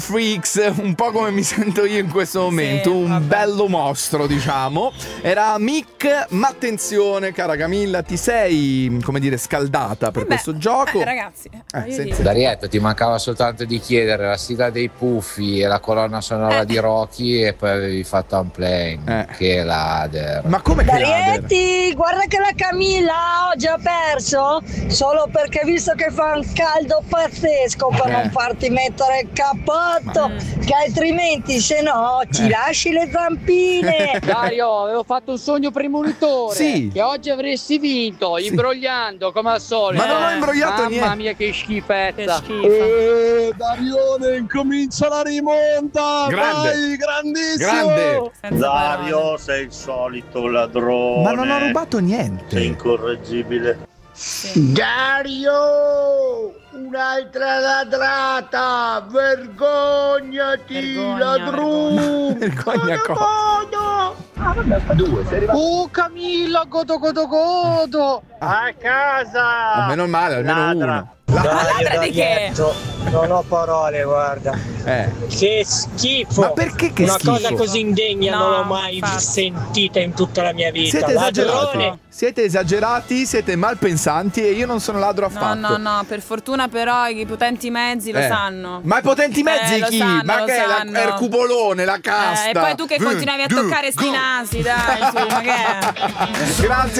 freaks, un po' come mi sento io in questo momento, un bello mostro, diciamo. Era Mick, ma attenzione cara Camilla, ti sei, come dire, scaldata per questo gioco? Ragazzi, Darietto, ti mancava soltanto di chiedere la sigla dei Puffi e la colonna sonora di Rocky e poi avevi fatto un plane. Che ladder. Ma come che ladder? Darietti, guarda che la Camilla oggi ha perso solo perché visto che fa un caldo pazzesco per non farti mettere il cappotto, che altrimenti se no ci lasci le zampine. Dario, avevo fatto un sogno premonitore che oggi avresti vinto imbrogliando come al solito. Ma non ho imbrogliato niente. Mamma mia che schifezza. Darione, incomincia la rimonta. Grande. Vai, grandissimo. Grande. Dario, sei il solito ladrone. Ma non ho rubato niente. Sei incorreggibile. Dario, un'altra ladrata, vergognati, ladrone. Vergogna cosa? Due, sei arrivato. Oh Camilla, godo. A casa. Meno male, almeno uno. Darietto, non ho parole, guarda. Che schifo. Ma perché che Una schifo? cosa così indegna non l'ho mai sentita in tutta la mia vita. Siete esagerati. Ladrone. Siete esagerati, siete malpensanti e io non sono ladro affatto. No, per fortuna però i potenti mezzi lo sanno. Ma i potenti mezzi lo chi? sanno, Ma lo che è sanno. il cupolone, la casta? E poi tu che continuavi a toccare sti nasi, dai, su, ma che è? Grazie